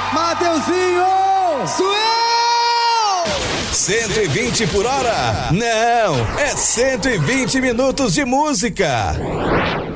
Mateuzinho! Sou eu! 120 por hora? Não, é 120 minutos de música.